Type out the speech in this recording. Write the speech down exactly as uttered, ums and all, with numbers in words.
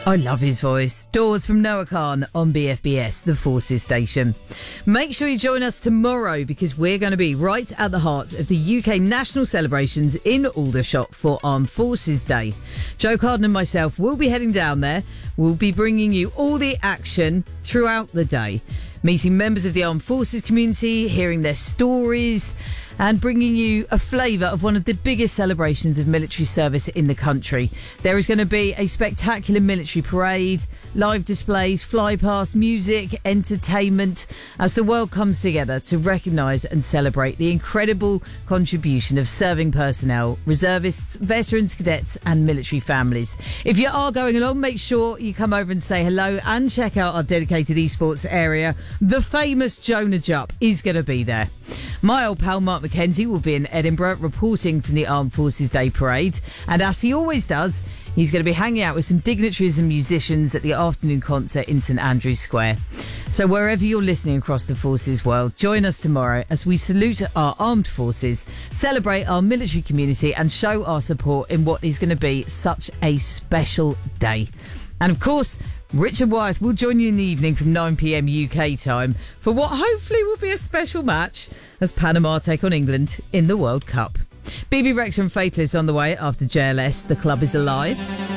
I love his voice. Doors from Noah Khan on B F B S, the Forces station. Make sure you join us tomorrow because we're going to be right at the heart of the U K national celebrations in Aldershot for Armed Forces Day. Joe Carden and myself will be heading down there. We'll be bringing you all the action throughout the day, meeting members of the Armed Forces community, hearing their stories, and bringing you a flavour of one of the biggest celebrations of military service in the country. There is going to be a spectacular military parade, live displays, fly past, music, entertainment, as the world comes together to recognise and celebrate the incredible contribution of serving personnel, reservists, veterans, cadets and military families. If you are going along, make sure you come over and say hello and check out our dedicated esports area. The famous Jonah Jupp is going to be there. My old pal Mark McKenzie will be in Edinburgh reporting from the Armed Forces Day Parade, and as he always does, he's going to be hanging out with some dignitaries and musicians at the afternoon concert in St Andrew's Square. So wherever you're listening across the Forces world, join us tomorrow as we salute our armed forces, celebrate our military community and show our support in what is going to be such a special day. And of course, Richard Wyeth will join you in the evening from nine p.m. U K time for what hopefully will be a special match as Panama take on England in the World Cup. B B Rex and Faithless on the way after J L S. The club is alive.